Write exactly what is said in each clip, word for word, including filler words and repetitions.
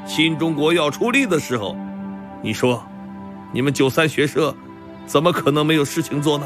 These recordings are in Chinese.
新中国要出力的时候，你说，你们九三学社怎么可能没有事情做呢？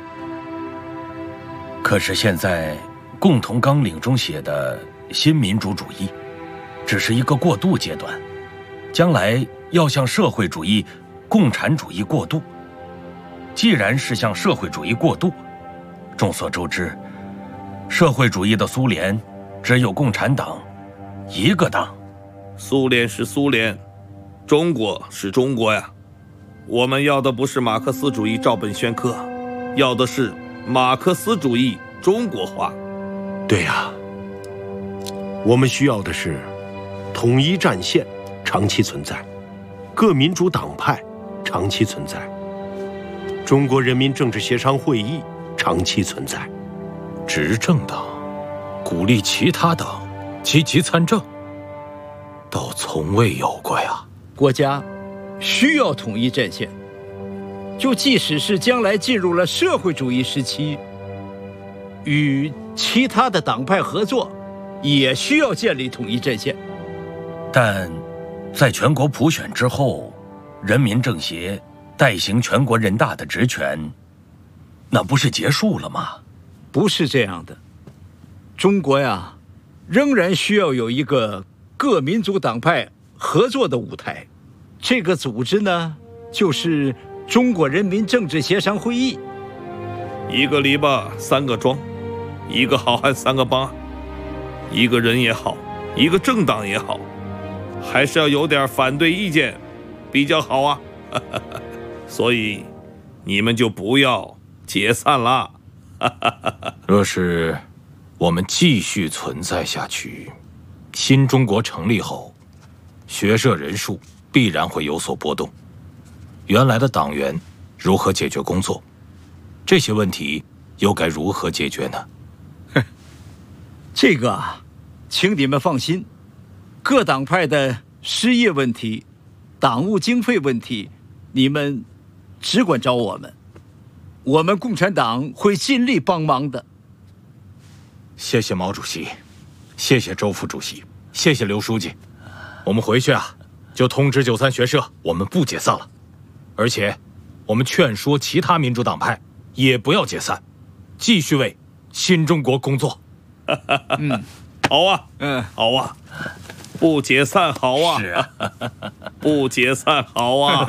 可是现在共同纲领中写的新民主主义，只是一个过渡阶段，将来要向社会主义、共产主义过渡。既然是向社会主义过渡，众所周知，社会主义的苏联只有共产党一个党。 苏联是苏联，中国是中国呀。我们要的不是马克思主义照本宣科，要的是马克思主义中国化。 对呀，我们需要的是统一战线长期存在，各民主党派长期存在，中国人民政治协商会议长期存在。 执政党鼓励其他党积极参政，倒从未有过呀。 国家需要统一战线，就即使是将来进入了社会主义时期，与其他的党派合作，也需要建立统一战线。 但在全国普选之后，人民政协代行全国人大的职权，那不是结束了吗？ 不是这样的，中国呀，仍然需要有一个各民族党派合作的舞台。这个组织呢，就是中国人民政治协商会议。 一个篱笆三个桩，一个好汉三个帮，一个人也好，一个政党也好，还是要有点反对意见比较好啊。所以你们就不要解散了。 若是我们继续存在下去，新中国成立后，学社人数必然会有所波动。原来的党员如何解决工作？这些问题又该如何解决呢？ 这个啊，请你们放心，各党派的失业问题、党务经费问题，你们只管找我们，我们共产党会尽力帮忙的。 谢谢毛主席，谢谢周副主席，谢谢刘书记。我们回去啊，就通知九三学社，我们不解散了，而且我们劝说其他民主党派也不要解散，继续为新中国工作。 嗯，好啊，嗯，好啊，不解散好啊， 是啊， 不解散好啊。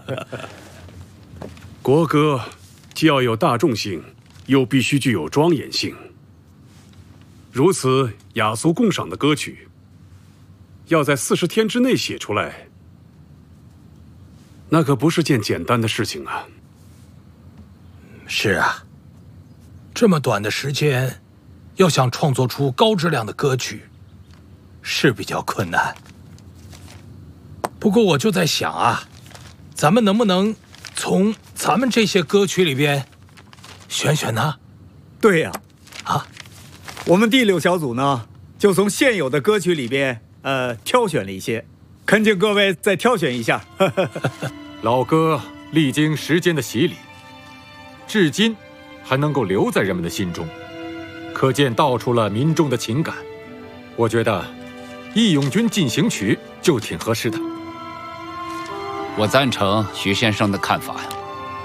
国歌既要有大众性，又必须具有庄严性。如此雅俗共赏的歌曲，要在四十天之内写出来，那可不是件简单的事情啊。 是啊，这么短的时间，要想创作出高质量的歌曲，是比较困难。不过我就在想啊，咱们能不能从咱们这些歌曲里边选选呢？ 对呀， 啊， 我们第六小组呢，就从现有的歌曲里边，呃，挑选了一些，恳请各位再挑选一下。 老歌历经时间的洗礼，至今还能够留在人们的心中，可见道出了民众的情感。我觉得《义勇军进行曲》就挺合适的。 我赞成徐先生的看法呀。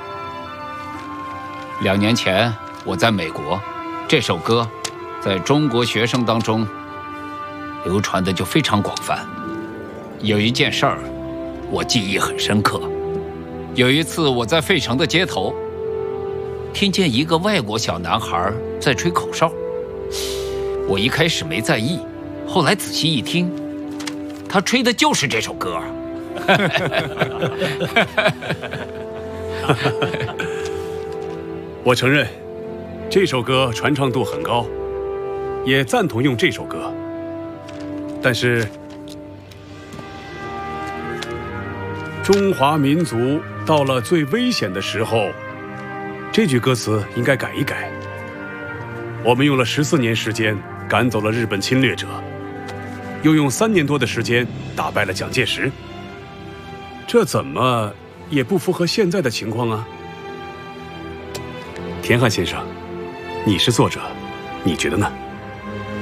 两年前我在美国，这首歌在中国学生当中流传的就非常广泛。有一件事儿我记忆很深刻，有一次我在费城的街头听见一个外国小男孩在吹口哨，我一开始没在意，后来仔细一听，他吹的就是这首歌。 我承认，这首歌传唱度很高，也赞同用这首歌。但是，中华民族到了最危险的时候，这句歌词应该改一改。我们用了十四年时间赶走了日本侵略者，又用三年多的时间打败了蒋介石。这怎么也不符合现在的情况啊！田汉先生，你是作者，你觉得呢？